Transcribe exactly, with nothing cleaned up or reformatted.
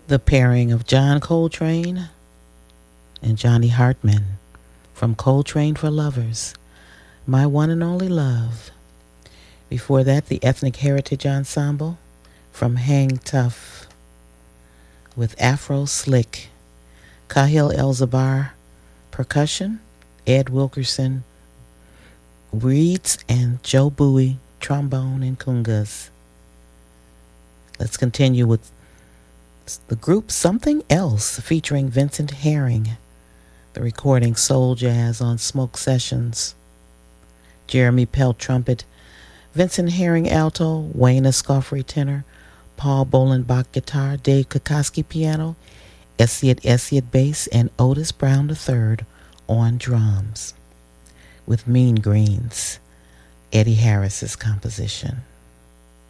The pairing of John Coltrane and Johnny Hartman from Coltrane for Lovers, My One and Only Love. Before that, the Ethnic Heritage Ensemble from Hang Tough with Afro Slick, Kahil Elzabar percussion, Ed Wilkerson reeds, and Joe Bowie trombone and congas. Let's continue with the group Something Else featuring Vincent Herring, the recording Soul Jazz on Smoke Sessions. Jeremy Pelt trumpet, Vincent Herring alto, Wayne Escoffery tenor, Paul Bolenbach guitar, Dave Kokoski piano, Essiet Essiet bass, and Otis Brown the third on drums. With Mean Greens, Eddie Harris's composition.